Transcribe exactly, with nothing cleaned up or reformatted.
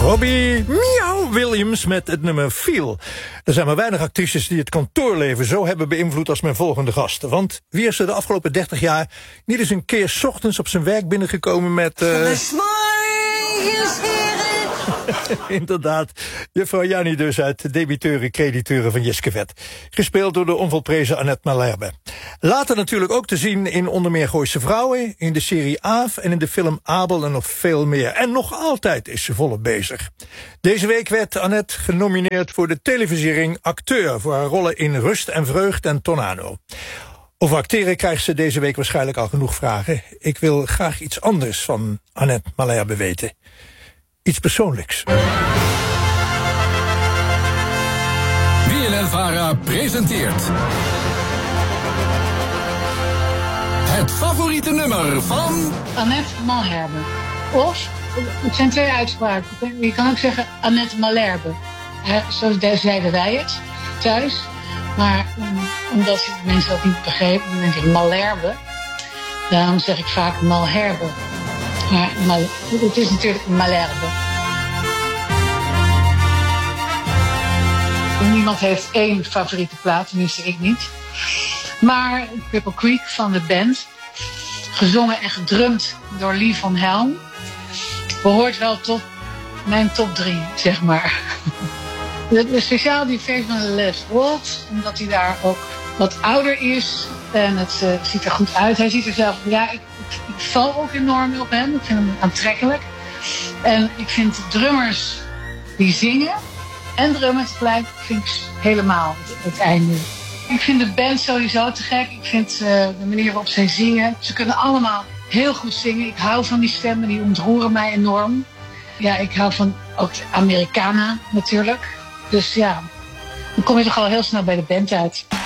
Robbie Miauw Williams met het nummer Feel. Er zijn maar weinig actrices die het kantoorleven zo hebben beïnvloed als mijn volgende gast. Want wie is er de afgelopen dertig jaar niet eens een keer 's ochtends op zijn werk binnengekomen met... Uh... Inderdaad, juffrouw Jannie dus uit de debiteuren crediteuren van Jiskevet. Gespeeld door de onvolprezen Annette Malherbe. Later natuurlijk ook te zien in onder meer Gooise Vrouwen, in de serie Aaf en in de film Abel en nog veel meer. En nog altijd is ze volop bezig. Deze week werd Annette genomineerd voor de televisiering Acteur voor haar rollen in Rust en Vreugd en Tornado. Over acteren krijgt ze deze week waarschijnlijk al genoeg vragen. Ik wil graag iets anders van Annette Malherbe weten. Iets persoonlijks. B N N Vara presenteert het favoriete nummer van Annette Malherbe. Of, het zijn twee uitspraken. Je kan ook zeggen Annette Malherbe. Uh, zo zeiden wij het thuis. Maar um, omdat mensen dat niet begrepen, dan denk ik Malherbe. Daarom zeg ik vaak Malherbe. Maar, maar het is natuurlijk Malherbe. Niemand heeft één favoriete plaat, tenminste ik niet. Maar Cripple Creek van de band, gezongen en gedrumd door Lee van Helm, behoort wel tot mijn top drie, zeg maar. Speciaal die versie van Les Roth, omdat hij daar ook wat ouder is en het uh, ziet er goed uit. Hij ziet er zelf, ja, ik, ik, ik val ook enorm op hem. Ik vind hem aantrekkelijk. En ik vind drummers die zingen en drummen tegelijk, vind ik helemaal het, het einde. Ik vind de band sowieso te gek. Ik vind uh, de manier waarop zij zingen. Ze kunnen allemaal heel goed zingen. Ik hou van die stemmen, die ontroeren mij enorm. Ja, ik hou van ook de Americana natuurlijk. Dus ja, dan kom je toch al heel snel bij de band uit.